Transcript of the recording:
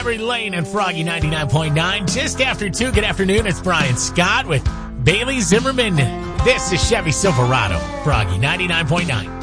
Memory Lane and Froggy 99.9. Just after 2, good afternoon. It's Brian Scott with Bailey Zimmerman. This is Chevy Silverado, Froggy 99.9.